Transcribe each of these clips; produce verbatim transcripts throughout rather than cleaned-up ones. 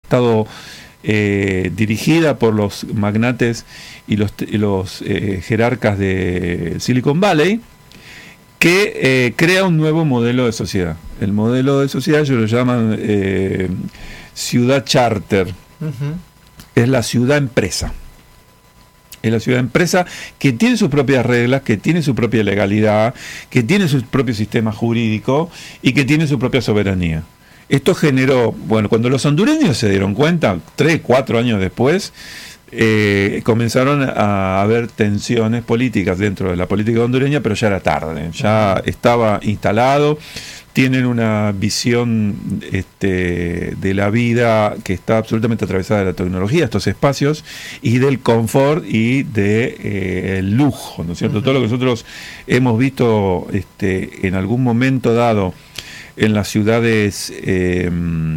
estado eh, dirigida por los magnates y los, y los eh, jerarcas de Silicon Valley, que eh, crea un nuevo modelo de sociedad. El modelo de sociedad ellos lo llaman eh, ciudad charter. Uh-huh. Es la ciudad empresa. Es la ciudad empresa que tiene sus propias reglas, que tiene su propia legalidad, que tiene su propio sistema jurídico y que tiene su propia soberanía. Esto generó, bueno, cuando los hondureños se dieron cuenta, tres, cuatro años después, eh, comenzaron a haber tensiones políticas dentro de la política hondureña, pero ya era tarde, ya estaba instalado. Tienen una visión este, de la vida que está absolutamente atravesada de la tecnología, estos espacios, y del confort y del de, eh, el lujo, ¿no es cierto? Uh-huh. Todo lo que nosotros hemos visto este, en algún momento dado en las ciudades eh,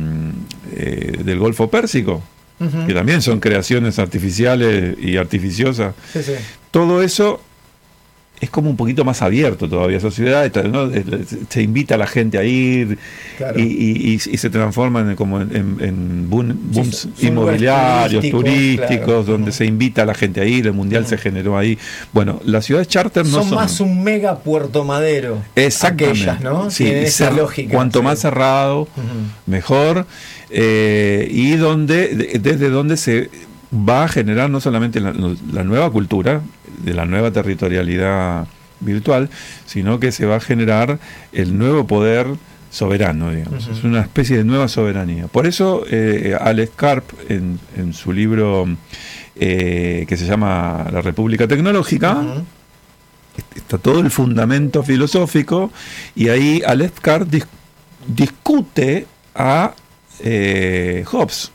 eh, del Golfo Pérsico, uh-huh. que también son creaciones artificiales y artificiosas, sí, sí. Todo eso es como un poquito más abierto todavía esa ciudad, ¿no? Se invita a la gente a ir, claro. y, y, y se transforman en, como en, en, en boom, booms sí, inmobiliarios, turísticos, turísticos claro. donde uh-huh. se invita a la gente a ir, el mundial uh-huh. se generó ahí. Bueno, las ciudades charter no son... Son más un mega Puerto Madero. Exactamente. Aquellas, ¿no? Sí, tienen esa cer- lógica. Cuanto sí. más cerrado, uh-huh. mejor, eh, y donde de, desde donde se va a generar no solamente la, la nueva cultura, de la nueva territorialidad virtual, sino que se va a generar el nuevo poder soberano, digamos. Uh-huh. Es una especie de nueva soberanía. Por eso eh, Alex Karp, en, en su libro eh, que se llama La República Tecnológica, uh-huh. está todo el fundamento filosófico, y ahí Alex Karp dis- discute a eh, Hobbes.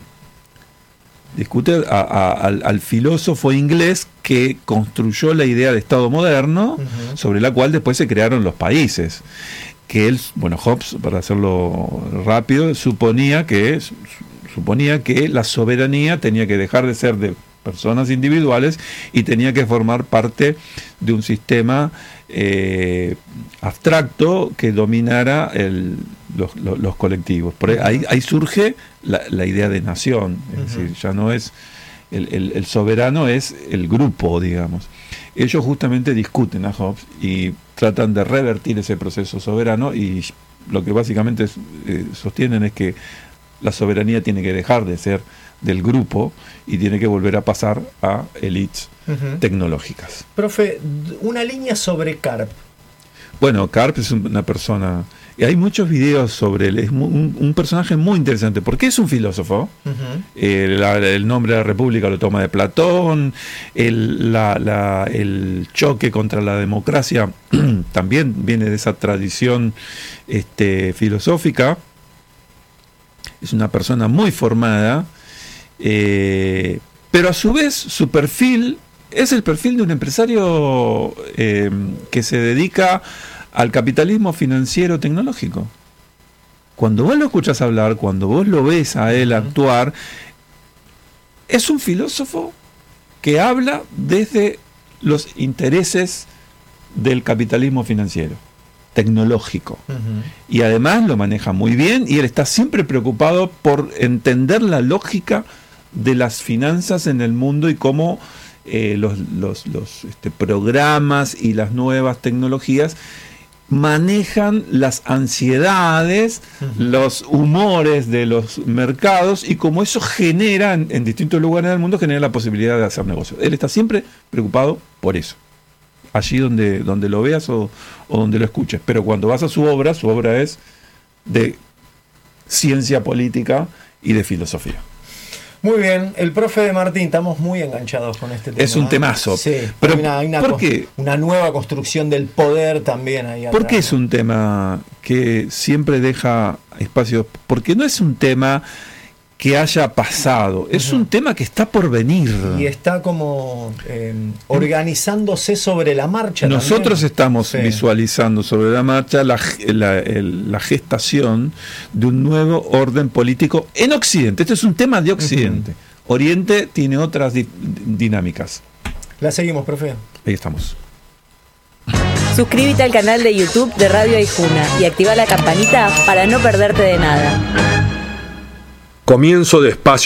Discute a, a, al, al filósofo inglés que construyó la idea de Estado moderno, uh-huh. sobre la cual después se crearon los países. Que él, bueno, Hobbes, para hacerlo rápido, suponía que, suponía que la soberanía tenía que dejar de ser de personas individuales y tenía que formar parte de un sistema eh, abstracto que dominara el, los, los, los colectivos. Por ahí, ahí, ahí surge la, la idea de nación, es uh-huh. decir, ya no es el, el, el soberano, es el grupo, digamos. Ellos justamente discuten a Hobbes y tratan de revertir ese proceso soberano, y lo que básicamente es, eh, sostienen es que la soberanía tiene que dejar de ser del grupo y tiene que volver a pasar a élites uh-huh. tecnológicas. Profe, una línea sobre Karp. Bueno, Karp es una persona, y hay muchos videos sobre él, es un, un personaje muy interesante, porque es un filósofo. Uh-huh. eh, la, el nombre de la República lo toma de Platón, el, la, la, el choque contra la democracia también viene de esa tradición este, filosófica. Es una persona muy formada, eh, pero a su vez su perfil es el perfil de un empresario eh, que se dedica al capitalismo financiero tecnológico. Cuando vos lo escuchas hablar, cuando vos lo ves a él actuar, es un filósofo que habla desde los intereses del capitalismo financiero tecnológico, uh-huh. y además lo maneja muy bien, y él está siempre preocupado por entender la lógica de las finanzas en el mundo y cómo eh, los, los, los este, programas y las nuevas tecnologías manejan las ansiedades, uh-huh. los humores de los mercados, y cómo eso genera en, en distintos lugares del mundo, genera la posibilidad de hacer negocios. Él está siempre preocupado por eso, allí donde, donde lo veas o, o donde lo escuches. Pero cuando vas a su obra, su obra es de ciencia política y de filosofía. Muy bien, el profe de Martín, estamos muy enganchados con este tema. Es un temazo. Sí, pero hay una, hay una, ¿por qué? Una nueva construcción del poder también ahí atrás. ¿Por qué es un tema que siempre deja espacios? Porque no es un tema que haya pasado, es uh-huh. un tema que está por venir. Y está como eh, organizándose sobre la marcha. Nosotros también. estamos sí. visualizando sobre la marcha la, la, el, la gestación de un nuevo orden político en Occidente. Este es un tema de Occidente. Uh-huh. Oriente tiene otras di- dinámicas. La seguimos, profe. Ahí estamos. Suscríbete al canal de YouTube de Radio Aijuna y activa la campanita para no perderte de nada. Comienzo de espacio